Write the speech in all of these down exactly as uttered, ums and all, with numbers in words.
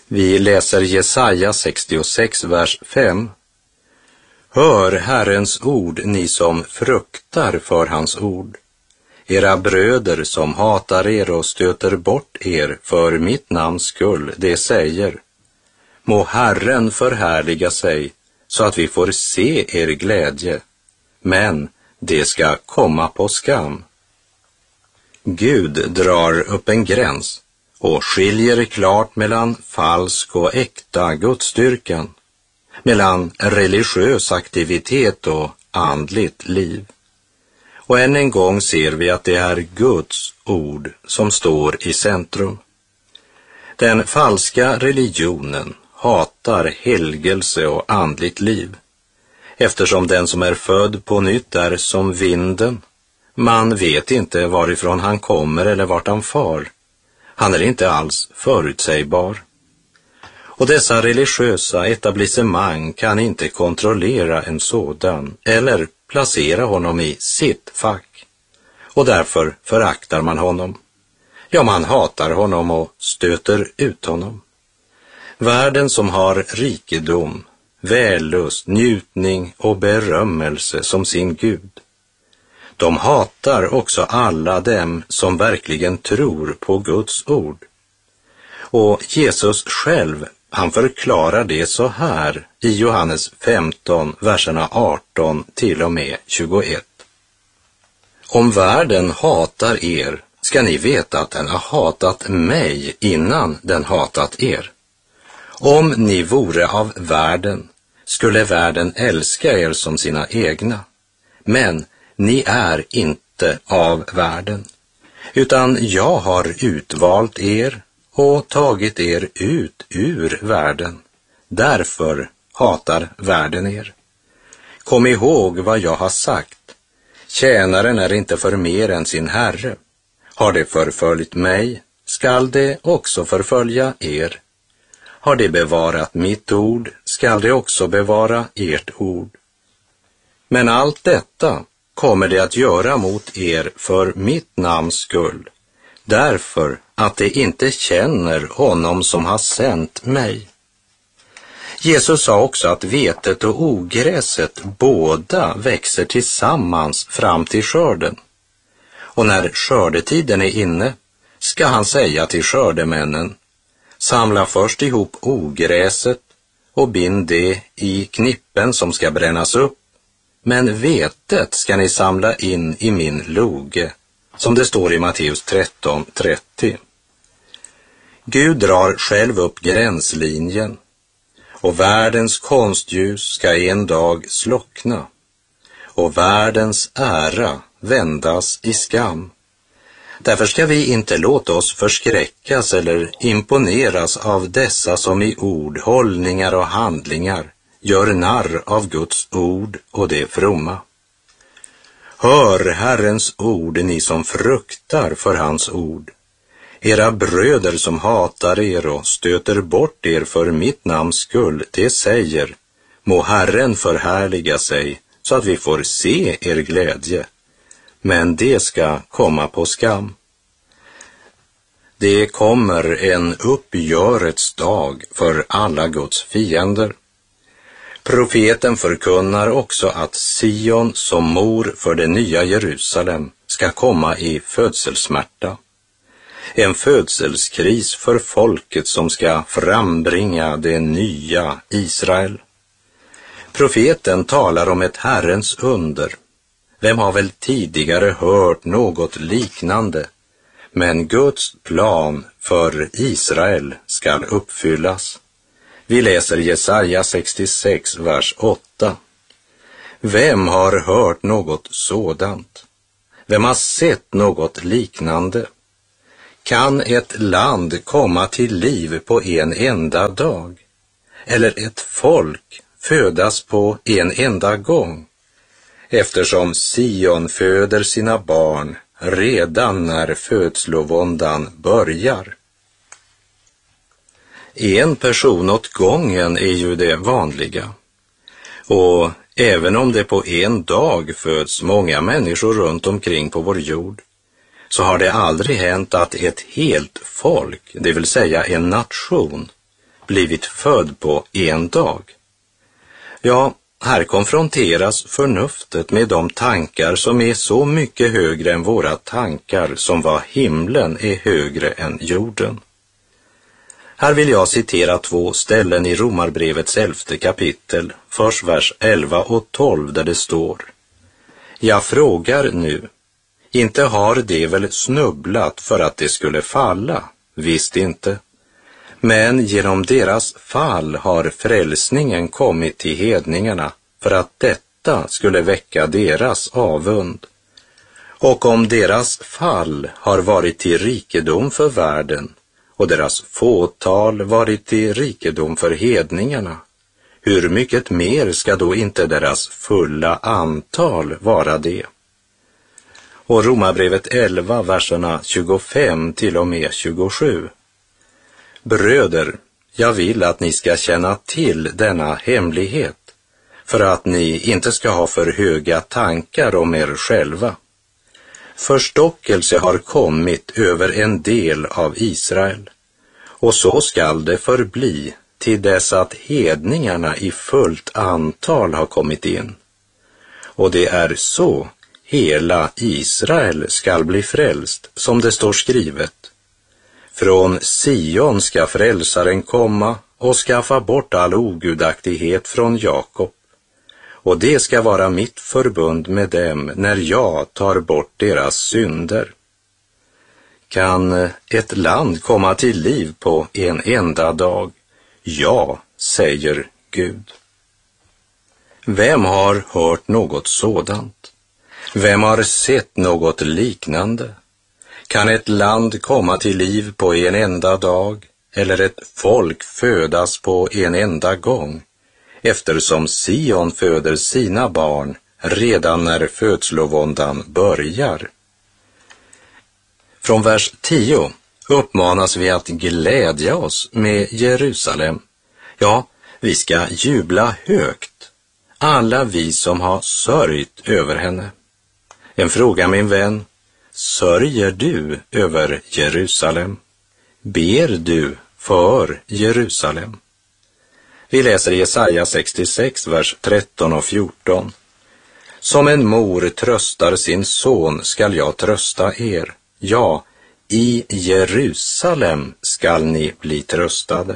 Vi läser Jesaja sextiosex, vers fem. Hör Herrens ord, ni som fruktar för hans ord. Era bröder som hatar er och stöter bort er för mitt namns skull, det säger: må Herren förhärliga sig så att vi får se er glädje, men det ska komma på skam. Gud drar upp en gräns och skiljer klart mellan falsk och äkta gudsdyrkan, mellan religiös aktivitet och andligt liv. Och än en gång ser vi att det är Guds ord som står i centrum. Den falska religionen hatar helgelse och andligt liv, eftersom den som är född på nytt är som vinden. Man vet inte varifrån han kommer eller vart han far. Han är inte alls förutsägbar. Och dessa religiösa etablissemang kan inte kontrollera en sådan eller placera honom i sitt fack. Och därför föraktar man honom. Ja, man hatar honom och stöter ut honom. Världen som har rikedom, vällust, njutning och berömmelse som sin Gud. De hatar också alla dem som verkligen tror på Guds ord. Och Jesus själv, han förklarar det så här i Johannes femton, verserna arton till och med tjugoett. Om världen hatar er, ska ni veta att den har hatat mig innan den hatat er. Om ni vore av världen, skulle världen älska er som sina egna. Men ni är inte av världen, utan jag har utvalt er och tagit er ut ur världen. Därför hatar världen er. Kom ihåg vad jag har sagt. Tjänaren är inte för mer än sin herre. Har det förföljt mig, skall det också förfölja er. Har det bevarat mitt ord, skall det också bevara ert ord. Men allt detta kommer det att göra mot er för mitt namns skull, därför att de inte känner honom som har sänt mig. Jesus sa också att vetet och ogräset båda växer tillsammans fram till skörden. Och när skördetiden är inne ska han säga till skördemännen: samla först ihop ogräset och bind det i knippen som ska brännas upp, men vetet ska ni samla in i min loge, som det står i Matteus tretton trettio. Gud drar själv upp gränslinjen, och världens konstljus ska en dag slockna, och världens ära vändas i skam. Därför ska vi inte låta oss förskräckas eller imponeras av dessa som i ord, hållningar och handlingar gör narr av Guds ord och det fromma. Hör Herrens ord, ni som fruktar för hans ord. Era bröder som hatar er och stöter bort er för mitt namns skull, det säger: må Herren förhärliga sig så att vi får se er glädje, men det ska komma på skam. Det kommer en uppgörets dag för alla Guds fiender. Profeten förkunnar också att Sion som mor för det nya Jerusalem ska komma i födselsmärta. En födselskris för folket som ska frambringa det nya Israel. Profeten talar om ett Herrens under. Vem har väl tidigare hört något liknande? Men Guds plan för Israel ska uppfyllas. Vi läser Jesaja sextiosex, vers åtta. Vem har hört något sådant? Vem har sett något liknande? Kan ett land komma till liv på en enda dag? Eller ett folk födas på en enda gång? Eftersom Sion föder sina barn redan när födslovåndan börjar. En person åt gången är ju det vanliga. Och även om det på en dag föds många människor runt omkring på vår jord, så har det aldrig hänt att ett helt folk, det vill säga en nation, blivit född på en dag. Ja, här konfronteras förnuftet med de tankar som är så mycket högre än våra tankar, som vad himlen är högre än jorden. Här vill jag citera två ställen i Romarbrevets elfte kapitel, först vers elva och tolv, där det står: Jag frågar nu, inte har det väl snubblat för att det skulle falla? Visst inte. Men genom deras fall har frälsningen kommit till hedningarna, för att detta skulle väcka deras avund. Och om deras fall har varit till rikedom för världen, och deras fåtal varit till rikedom för hedningarna, hur mycket mer ska då inte deras fulla antal vara det? Och Romarbrevet elva, verserna tjugofem till och med tjugosju. Bröder, jag vill att ni ska känna till denna hemlighet, för att ni inte ska ha för höga tankar om er själva. Förstockelse har kommit över en del av Israel, och så skall det förbli till dess att hedningarna i fullt antal har kommit in. Och det är så hela Israel skall bli frälst, som det står skrivet. Från Sion ska frälsaren komma och skaffa bort all ogudaktighet från Jakob. Och det ska vara mitt förbund med dem när jag tar bort deras synder. Kan ett land komma till liv på en enda dag? Ja, säger Gud. Vem har hört något sådant? Vem har sett något liknande? Kan ett land komma till liv på en enda dag, eller ett folk födas på en enda gång, eftersom Sion föder sina barn redan när födslovåndan börjar? Från vers tio uppmanas vi att glädja oss med Jerusalem. Ja, vi ska jubla högt, alla vi som har sörjt över henne. En fråga, min vän: sörjer du över Jerusalem? Ber du för Jerusalem? Vi läser Jesaja sextiosex, vers tretton och fjorton. Som en mor tröstar sin son skall jag trösta er. Ja, i Jerusalem skall ni bli tröstade.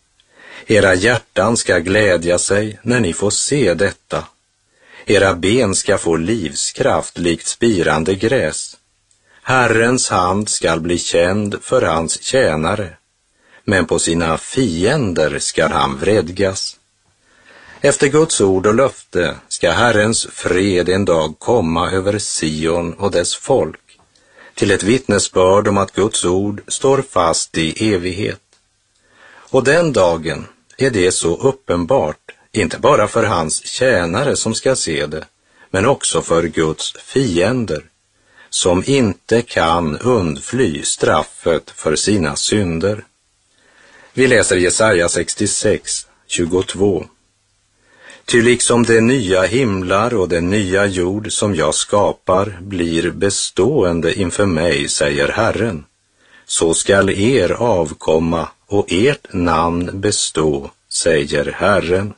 Era hjärtan ska glädja sig när ni får se detta. Era ben ska få livskraft likt spirande gräs. Herrens hand skall bli känd för hans tjänare, men på sina fiender skall han vredgas. Efter Guds ord och löfte ska Herrens fred en dag komma över Sion och dess folk, till ett vittnesbörd om att Guds ord står fast i evighet. Och den dagen är det så uppenbart, inte bara för hans tjänare som ska se det, men också för Guds fiender, som inte kan undfly straffet för sina synder. Vi läser Jesaja sextiosex, tjugotvå. Ty liksom de nya himlar och den nya jord som jag skapar blir bestående inför mig, säger Herren, så skall er avkomma och ert namn bestå, säger Herren.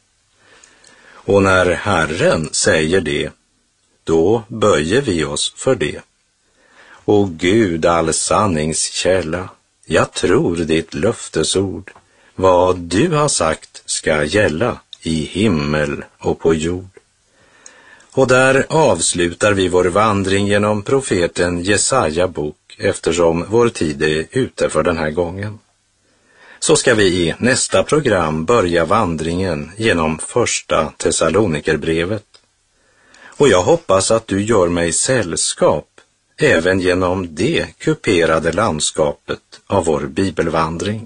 Och när Herren säger det, då böjer vi oss för det. Och Gud, all sanningskälla, jag tror ditt löftesord. Vad du har sagt ska gälla i himmel och på jord. Och där avslutar vi vår vandring genom profeten Jesaja bok, eftersom vår tid är ute för den här gången. Så ska vi i nästa program börja vandringen genom första Thessalonikerbrevet. Och jag hoppas att du gör mig sällskap även genom det kuperade landskapet av vår bibelvandring.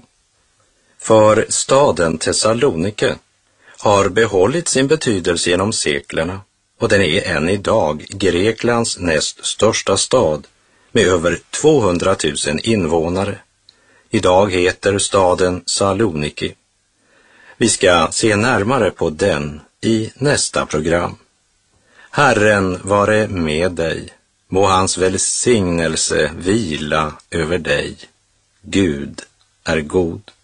För staden Thessalonike har behållit sin betydelse genom seklerna, och den är än idag Greklands näst största stad med över tvåhundratusen invånare. Idag heter staden Saloniki. Vi ska se närmare på den i nästa program. Herren vare med dig, må hans välsignelse vila över dig. Gud är god.